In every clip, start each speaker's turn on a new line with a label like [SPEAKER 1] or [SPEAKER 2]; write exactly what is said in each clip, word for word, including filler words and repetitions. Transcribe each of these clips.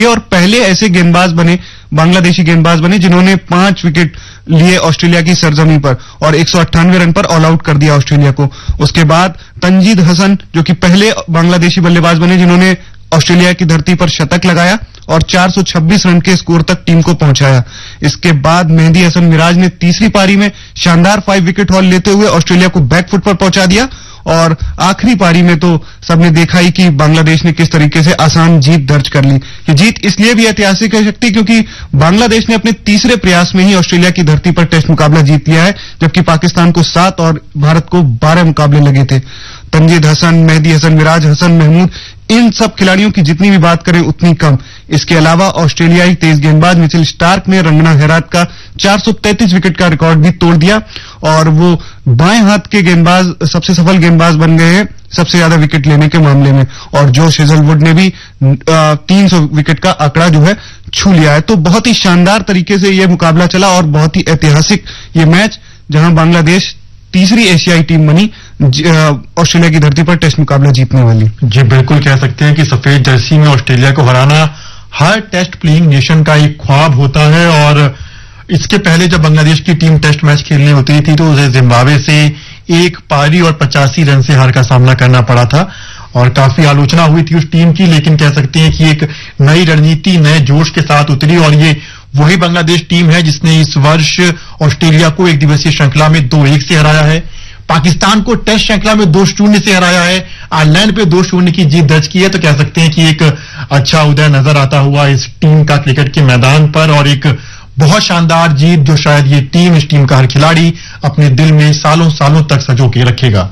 [SPEAKER 1] और पहले ऐसे गेंदबाज बने, बांग्लादेशी गेंदबाज बने जिन्होंने पांच विकेट लिए ऑस्ट्रेलिया की सरजमी पर और एक सौ अट्ठानवे रन पर ऑल आउट कर दिया ऑस्ट्रेलिया को। उसके बाद तंजीद हसन जो कि पहले बांग्लादेशी बल्लेबाज बने जिन्होंने ऑस्ट्रेलिया की धरती पर शतक लगाया और चार सौ छब्बीस रन के स्कोर तक टीम को पहुंचाया। इसके बाद मेहदी हसन मिराज ने तीसरी पारी में शानदार फाइव विकेट हॉल लेते हुए ऑस्ट्रेलिया को बैकफुट पर पहुंचा दिया और आखिरी पारी में तो सबने देखा ही कि बांग्लादेश ने किस तरीके से आसान जीत दर्ज कर ली। ये जीत इसलिए भी ऐतिहासिक है शक्ति क्योंकि बांग्लादेश ने अपने तीसरे प्रयास में ही ऑस्ट्रेलिया की धरती पर टेस्ट मुकाबला जीत लिया है, जबकि पाकिस्तान को सात और भारत को बारह मुकाबले लगे थे। तंजीद हसन, मेहदी हसन मिराज, हसन महमूद, इन सब खिलाड़ियों की जितनी भी बात करें उतनी कम। इसके अलावा ऑस्ट्रेलियाई तेज गेंदबाज मिचेल स्टार्क ने रंगना हेरात का चार सौ तैंतीस विकेट का रिकॉर्ड भी तोड़ दिया और वो बाएं हाथ के गेंदबाज सबसे सफल गेंदबाज बन गए हैं सबसे ज्यादा विकेट लेने के मामले में। और जोश हेजलवुड ने भी तीन सौ विकेट का आंकड़ा जो है छू लिया है। तो बहुत ही शानदार तरीके से यह मुकाबला चला और बहुत ही ऐतिहासिक ये मैच, जहां बांग्लादेश तीसरी एशियाई टीम बनी ऑस्ट्रेलिया की धरती पर टेस्ट मुकाबला जीतने वाली।
[SPEAKER 2] जी बिल्कुल कह सकते हैं कि सफेद जर्सी में ऑस्ट्रेलिया को हराना हर टेस्ट प्लेइंग नेशन का एक ख्वाब होता है। और इसके पहले जब बांग्लादेश की टीम टेस्ट मैच खेलने होती थी तो उसे जिम्बाब्वे से एक पारी और पचासी रन से हार का सामना करना पड़ा था और काफी आलोचना हुई थी उस टीम की, लेकिन कह सकते हैं कि एक नई रणनीति नए जोश के साथ उतरी और ये वही बांग्लादेश टीम है जिसने इस वर्ष ऑस्ट्रेलिया को एक दिवसीय श्रृंखला में दो एक से हराया है, पाकिस्तान को टेस्ट श्रृंखला में दो शून्य से हराया है, आयरलैंड पे दो शून्य की जीत दर्ज की है। तो कह सकते हैं कि एक अच्छा उदय नजर आता हुआ इस टीम का क्रिकेट के मैदान पर और एक बहुत शानदार जीत जो शायद ये टीम, इस टीम का हर खिलाड़ी अपने दिल में सालों सालों तक सजो के रखेगा।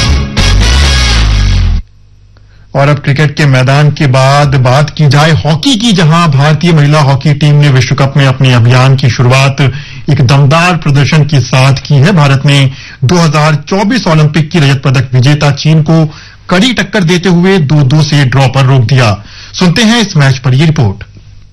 [SPEAKER 2] और अब क्रिकेट के मैदान के बाद बात की जाए हॉकी की, जहां भारतीय महिला हॉकी टीम ने विश्व कप में अपने अभियान की शुरुआत एक दमदार प्रदर्शन के साथ की है। भारत ने दो हज़ार चौबीस ओलंपिक की रजत पदक विजेता चीन को कड़ी टक्कर देते हुए दो दो से ड्रॉ पर रोक दिया। सुनते हैं इस मैच पर ये रिपोर्ट।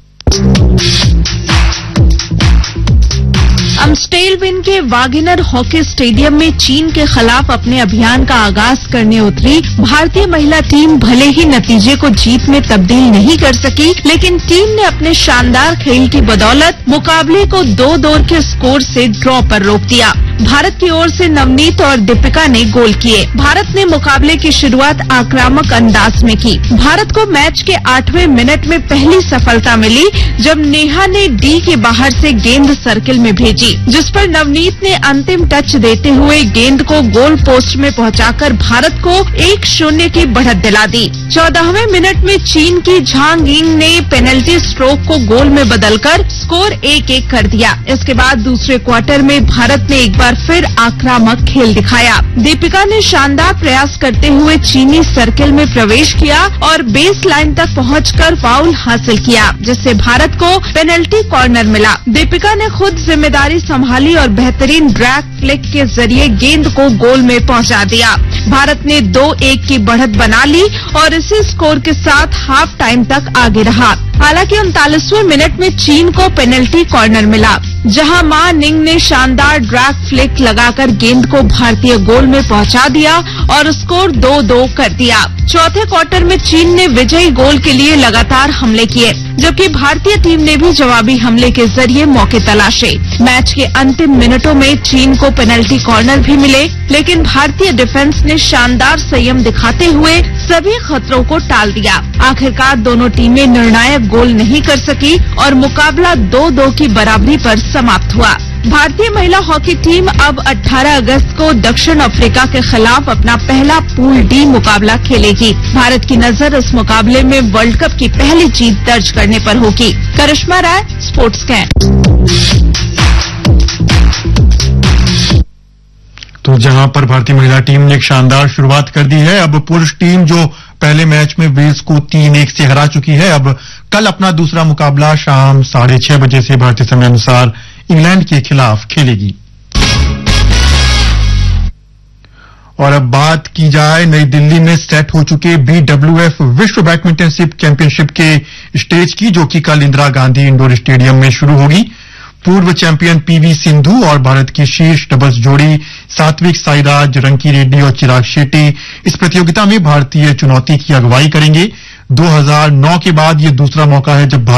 [SPEAKER 3] अम्स्टेलविन के वागेनर हॉकी स्टेडियम में चीन के खिलाफ अपने अभियान का आगाज करने उतरी भारतीय महिला टीम भले ही नतीजे को जीत में तब्दील नहीं कर सकी, लेकिन टीम ने अपने शानदार खेल की बदौलत मुकाबले को दो दो के स्कोर से ड्रॉ पर रोक दिया। भारत की ओर से नवनीत और दीपिका ने गोल किए। भारत ने मुकाबले की शुरुआत आक्रामक अंदाज में की। भारत को मैच के आठवें मिनट में पहली सफलता मिली जब नेहा ने डी के बाहर से गेंद सर्किल में भेजी, जिस पर नवनीत ने अंतिम टच देते हुए गेंद को गोल पोस्ट में पहुंचाकर भारत को एक शून्य की बढ़त दिला दी। चौदहवें मिनट में चीन की झांग यिंग ने पेनल्टी स्ट्रोक को गोल में बदलकर स्कोर एक एक कर दिया। इसके बाद दूसरे क्वार्टर में भारत ने एक बार फिर आक्रामक खेल दिखाया। दीपिका ने शानदार प्रयास करते हुए चीनी सर्किल में प्रवेश किया और बेस लाइन तक पहुंचकर फाउल हासिल किया, जिससे भारत को पेनल्टी कॉर्नर मिला। दीपिका ने खुद जिम्मेदारी संभाली और बेहतरीन ड्रैग फ्लिक के जरिए गेंद को गोल में पहुंचा दिया। भारत ने दो एक की बढ़त बना ली और इसी स्कोर के साथ हाफ टाइम तक आगे रहा। हालांकि उनतालीसवें मिनट में चीन को पेनल्टी कॉर्नर मिला, जहां मा निंग ने शानदार ड्रैग फ्लिक लगाकर गेंद को भारतीय गोल में पहुंचा दिया और स्कोर दो दो कर दिया। चौथे क्वार्टर में चीन ने विजयी गोल के लिए लगातार हमले किए, जबकि भारतीय टीम ने भी जवाबी हमले के जरिए मौके तलाशे। मैच के अंतिम मिनटों में चीन को पेनल्टी कॉर्नर भी मिले, लेकिन भारतीय डिफेंस ने शानदार संयम दिखाते हुए सभी खतरों को टाल दिया। आखिरकार दोनों टीमें निर्णायक गोल नहीं कर सकी और मुकाबला दो दो की बराबरी पर समाप्त हुआ। भारतीय महिला हॉकी टीम अब अठारह अगस्त को दक्षिण अफ्रीका के खिलाफ अपना पहला पूल डी मुकाबला खेलेगी। भारत की नजर इस मुकाबले में वर्ल्ड कप की पहली जीत दर्ज करने पर होगी। करिश्मा राय, स्पोर्ट्स कैन।
[SPEAKER 2] तो जहां पर भारतीय महिला टीम ने एक शानदार शुरुआत कर दी है, अब पुरुष टीम जो पहले मैच में वेल्स को तीन एक से हरा चुकी है, अब कल अपना दूसरा मुकाबला शाम साढ़े छह बजे से भारतीय समय अनुसार इंग्लैंड के खिलाफ खेलेगी। और अब बात की जाए नई दिल्ली में सेट हो चुके बी डब्ल्यू एफ विश्व बैडमिंटन चैंपियनशिप के स्टेज की, जो कि कल इंदिरा गांधी इंडोर स्टेडियम में शुरू होगी। पूर्व चैंपियन पीवी सिंधु और भारत की शीर्ष डबल्स जोड़ी सात्विक साईराज, रंकी रेड्डी और चिराग शेट्टी इस प्रतियोगिता में भारतीय चुनौती की अगुवाई करेंगे। दो हज़ार नौ के बाद ये दूसरा मौका है जब